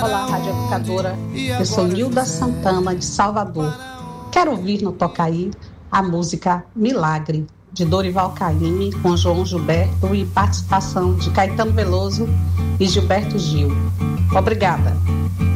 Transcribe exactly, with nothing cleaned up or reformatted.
Olá, Rádio Educadora. Eu sou Nilda Santana, de Salvador. Quero ouvir no Tocaí a música Milagre, de Dorival Caymmi, com João Gilberto e participação de Caetano Veloso e Gilberto Gil. Obrigada.